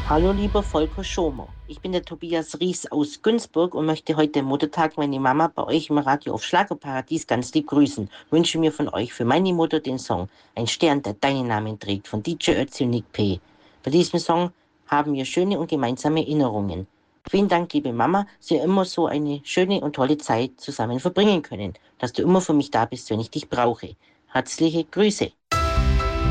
Hallo lieber Volker Schomer, ich bin der Tobias Ries aus Günzburg und möchte heute Muttertag meine Mama bei euch im Radio auf Schlagerparadies ganz lieb grüßen. Wünsche mir von euch für meine Mutter den Song Ein Stern, der deinen Namen trägt von DJ Ötzi und Nick P. Bei diesem Song haben wir schöne und gemeinsame Erinnerungen. Vielen Dank, liebe Mama, dass wir immer so eine schöne und tolle Zeit zusammen verbringen können, dass du immer für mich da bist, wenn ich dich brauche. Herzliche Grüße.